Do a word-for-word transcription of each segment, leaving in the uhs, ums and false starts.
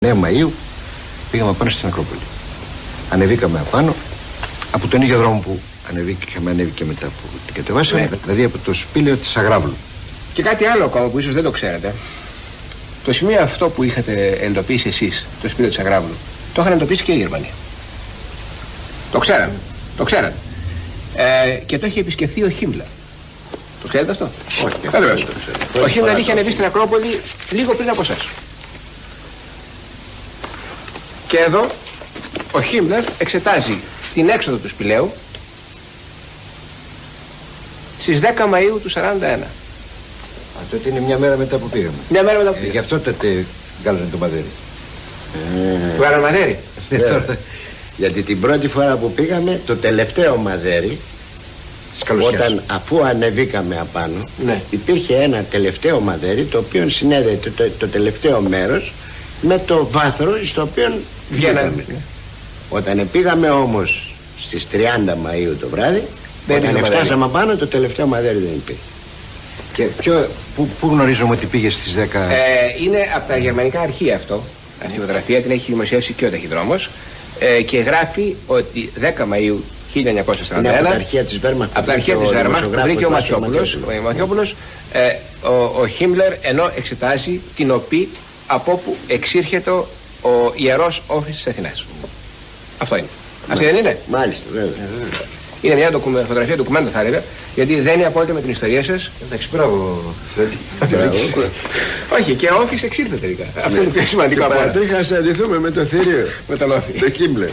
εννέα Μαΐου πήγαμε πάνω στην Ακρόπολη. Ανεβήκαμε απάνω από τον ίδιο δρόμο που ανεβήκε, είχαμε ανέβει και μετά που την κατεβάσαμε, ναι. Δηλαδή από το σπήλαιο της Αγράβλου. Και κάτι άλλο ακόμα που ίσως δεν το ξέρετε. Το σημείο αυτό που είχατε εντοπίσει εσείς, το σπήλαιο της Αγράβλου, το είχαν εντοπίσει και οι Γερμανοί. Το ξέραν. Το ξέραν. Ε, και το είχε επισκεφθεί ο Χίμλερ. Το ξέρετε αυτό? Όχι. Βεβαίως. Ο Χίμλερ είχε ανεβεί στην Ακρόπολη λίγο πριν από εσάς. Και εδώ ο Χίμλερ εξετάζει την έξοδο του σπηλαίου στις δέκα Μαΐου του σαράντα ένα. Α, τότε είναι μια μέρα μετά που πήγαμε. Μια μέρα μετά που πήγαμε. Ε, γι' αυτό τότε βγάλανε το μαδέρι. Ε, βγάλανε μαδέρι. Ε, γιατί την πρώτη φορά που πήγαμε, το τελευταίο μαδέρι, όταν αφού ανεβήκαμε απάνω, ναι. Υπήρχε ένα τελευταίο μαδέρι το οποίο συνέδεε το, το, το τελευταίο μέρος με το βάθρο στο οποίο βγαίναμε. Ναι. Όταν πήγαμε όμως στις τριάντα Μαΐου το βράδυ, δεν όταν φτάσαμε πάνω, το τελευταίο μαδέρι δεν υπήρχε. Και ποιο, πού, πού γνωρίζουμε ότι πήγε στις δέκα? Ε, είναι από τα γερμανικά αρχεία αυτό. Αυτή η φωτογραφία την έχει δημοσιεύσει και ο ταχυδρόμος. Ε, και γράφει ότι δέκα Μαΐου χίλια εννιακόσια σαράντα ένα, από τα αρχεία της Βέρμαχτ, από τα αρχεία της Βέρμαχτ, που βρήκε ο Ματιόπουλος, ο Ματιόπουλος, ε, ο, ο Χίμλερ, ενώ εξετάζει την οπή από όπου εξήρχεται ο Ιερός Όφης της Αθηνάς. Αυτό είναι. Αυτή δεν είναι? Μάλιστα, βέβαια. Είναι μια ντοκουμε, φωτογραφία ντοκουμέντα, θα έλεγα, γιατί δεν είναι απόλυτα με την ιστορία σας. Εντάξει, μπράβο, Φρέντι. Όχι, και ο Όφης εξήρθε τελικά. Αυτό είναι το πιο σημαντικό από όλα. Και παρατρίχα να συναντηθούμε με το θηρίο, με τον Όφη. Το Χίμλερ.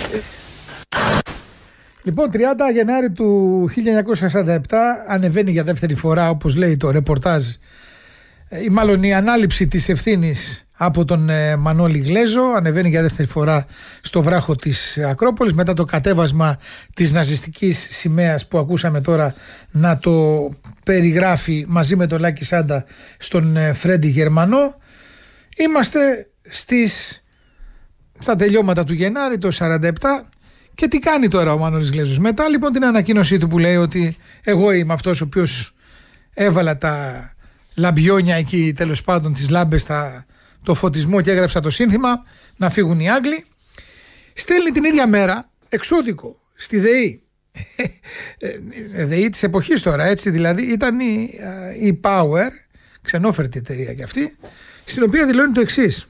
Λοιπόν, τριάντα Γενάρη του χίλια εννιακόσια σαράντα επτά ανεβαίνει για δεύτερη φορά, όπως λέει το ρεπορτάζ, ή μάλλον η ανάληψη της ευθύνης από τον ε, Μανώλη Γλέζο. Ανεβαίνει για δεύτερη φορά στο βράχο της Ακρόπολης μετά το κατέβασμα της ναζιστικής σημαίας που ακούσαμε τώρα να το περιγράφει μαζί με τον Λάκη Σάντα στον ε, Φρέντι Γερμανό. Είμαστε στις, στα τελειώματα του Γενάρη το σαράντα επτά. Και τι κάνει τώρα ο Μανώλης Γλέζος? Μετά λοιπόν την ανακοίνωσή του που λέει ότι εγώ είμαι αυτός ο οποίος έβαλα τα λαμπιόνια εκεί, τέλος πάντων τις λάμπες, τα, το φωτισμό, και έγραψα το σύνθημα να φύγουν οι Άγγλοι, στέλνει την ίδια μέρα εξώδικο στη ΔΕΗ. ΔΕΗ της εποχής τώρα, έτσι, δηλαδή ήταν η, η Power, ξενόφερτη εταιρεία κι αυτή, στην οποία δηλώνει το εξής: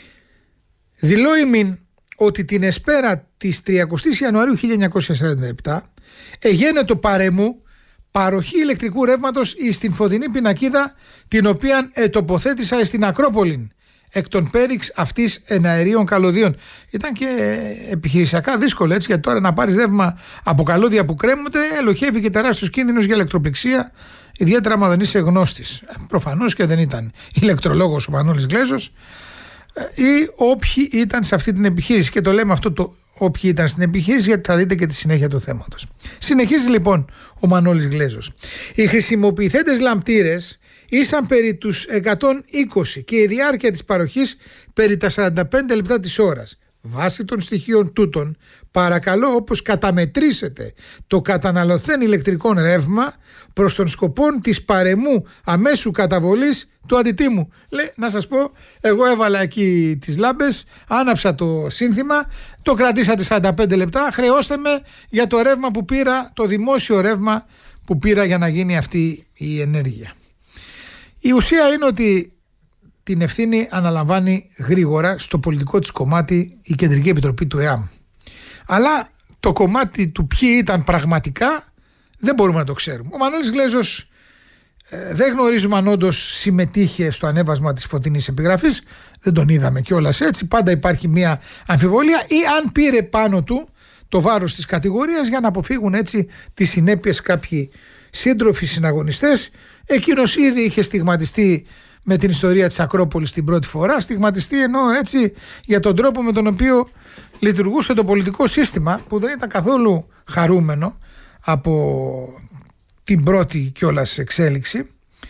δηλώ ημίν ότι την εσπέρα της τριαντάος Ιανουαρίου χίλια εννιακόσια σαράντα επτά εγένετο παρεμού παροχή ηλεκτρικού ρεύματος εις την φωτεινή πινακίδα, την οποία ετοποθέτησα στην Ακρόπολη εκ των πέριξ αυτής εναερίων καλωδίων. Ήταν και επιχειρησιακά δύσκολο, έτσι, γιατί τώρα να πάρεις ρεύμα από καλώδια που κρέμονται ελοχεύει και τεράστιος κίνδυνος για ηλεκτροπληξία, ιδιαίτερα άμα δεν είσαι γνώστης. Προφανώς και δεν ήταν ηλεκτρολόγος ο Μανώλης Γλέζος ή όποιοι ήταν σε αυτή την επιχείρηση. Και το λέμε αυτό το όποιοι ήταν στην επιχείρηση, γιατί θα δείτε και τη συνέχεια του θέματος. Συνεχίζει λοιπόν ο Μανώλης Γλέζος. Οι χρησιμοποιηθέντες λαμπτήρες ήσαν περί τους εκατόν είκοσι και η διάρκεια της παροχής περί τα σαράντα πέντε λεπτά της ώρας. Βάσει των στοιχείων τούτων, παρακαλώ όπως καταμετρήσετε το καταναλωθέν ηλεκτρικό ρεύμα προς τον σκοπό της παρεμού αμέσου καταβολής του αντιτίμου. Λέει, να σας πω, εγώ έβαλα εκεί τις λάμπες, άναψα το σύνθημα, το κρατήσατε σαράντα πέντε λεπτά, χρεώστε με για το ρεύμα που πήρα, το δημόσιο ρεύμα που πήρα για να γίνει αυτή η ενέργεια. Η ουσία είναι ότι την ευθύνη αναλαμβάνει γρήγορα στο πολιτικό της κομμάτι η Κεντρική Επιτροπή του ΕΑΜ. Αλλά το κομμάτι του ποιοι ήταν πραγματικά δεν μπορούμε να το ξέρουμε. Ο Μανώλης Γλέζος ε, δεν γνωρίζουμε αν όντως συμμετείχε στο ανέβασμα της φωτεινής επιγραφής. Δεν τον είδαμε κιόλας έτσι. Πάντα υπάρχει μια αμφιβολία, ή αν πήρε πάνω του το βάρος της κατηγορίας για να αποφύγουν έτσι τις συνέπειες κάποιοι σύντροφοι συναγωνιστές. Εκείνος ήδη είχε στιγματιστεί με την ιστορία της Ακρόπολης την πρώτη φορά, στιγματιστεί εννοώ έτσι για τον τρόπο με τον οποίο λειτουργούσε το πολιτικό σύστημα, που δεν ήταν καθόλου χαρούμενο από την πρώτη κιόλας εξέλιξη,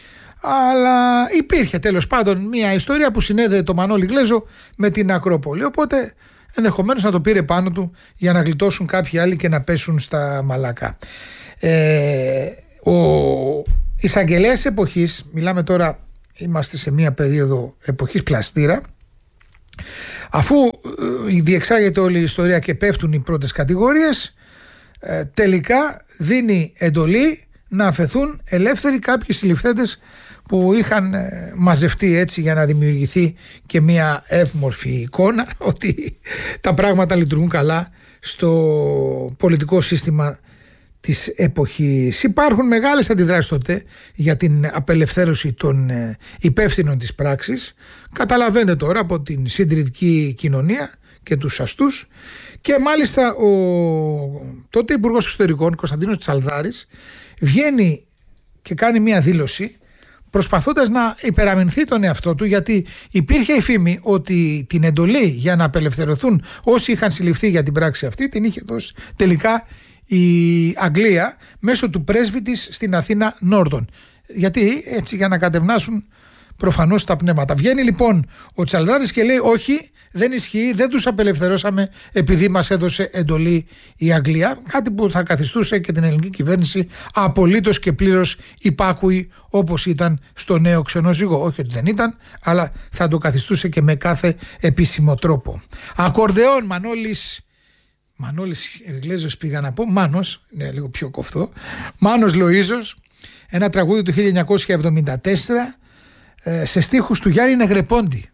αλλά υπήρχε τέλος πάντων μια ιστορία που συνέδεε το Μανώλη Γλέζο με την Ακρόπολη, οπότε ενδεχομένως να το πήρε πάνω του για να γλιτώσουν κάποιοι άλλοι και να πέσουν στα μαλάκα. Ε, ο εισαγγελέας εποχής, μιλάμε τώρα, είμαστε σε μια περίοδο εποχής πλαστήρα, Αφού ε, διεξάγεται όλη η ιστορία και πέφτουν οι πρώτες κατηγορίες, ε, τελικά δίνει εντολή να αφαιθούν ελεύθεροι κάποιοι συλληφθέντες που είχαν ε, μαζευτεί έτσι για να δημιουργηθεί και μια εύμορφη εικόνα ότι τα πράγματα λειτουργούν καλά στο πολιτικό σύστημα της εποχής. Υπάρχουν μεγάλες αντιδράσεις τότε για την απελευθέρωση των ε, υπεύθυνων της πράξης. Καταλαβαίνετε τώρα από την συντηρητική κοινωνία και τους αστούς, και μάλιστα ο τότε Υπουργός Εξωτερικών Κωνσταντίνος Τσαλδάρης βγαίνει και κάνει μια δήλωση προσπαθώντας να υπεραμεινθεί τον εαυτό του, γιατί υπήρχε η φήμη ότι την εντολή για να απελευθερωθούν όσοι είχαν συλληφθεί για την πράξη αυτή την είχε δώσει τελικά η Αγγλία μέσω του πρέσβη της στην Αθήνα Νόρδον, γιατί έτσι για να κατευνάσουν προφανώς τα πνεύματα. Βγαίνει λοιπόν ο Τσαλδάρης και λέει όχι, δεν ισχύει, δεν τους απελευθερώσαμε επειδή μας έδωσε εντολή η Αγγλία, κάτι που θα καθιστούσε και την ελληνική κυβέρνηση απολύτως και πλήρως υπάκουη όπως ήταν στο νέο ξενόζυγο. Όχι ότι δεν ήταν, αλλά θα το καθιστούσε και με κάθε επίσημο τρόπο. Ακορδεόν Μανώλης Μανώλης Γλέζος πήγα να πω, Μάνος, ναι, λίγο πιο κοφτό, Μάνος Λοΐζος, ένα τραγούδι του χίλια εννιακόσια εβδομήντα τέσσερα σε στίχους του Γιάννη Νεγρεπόντη.